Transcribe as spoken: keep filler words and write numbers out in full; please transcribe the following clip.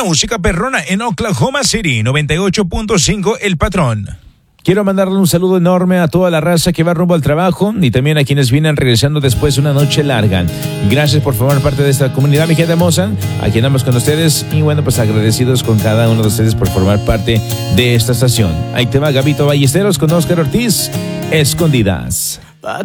pura música perrona en Oklahoma City, noventa y ocho punto cinco El Patrón. Quiero mandarle un saludo enorme a toda la raza que va rumbo al trabajo y también a quienes vienen regresando después de una noche larga. Gracias por formar parte de esta comunidad, mi gente hermosa. Aquí andamos con ustedes y bueno, pues agradecidos con cada uno de ustedes por formar parte de esta estación. Ahí te va Gabito Ballesteros con Óscar Ortiz, Escondidas.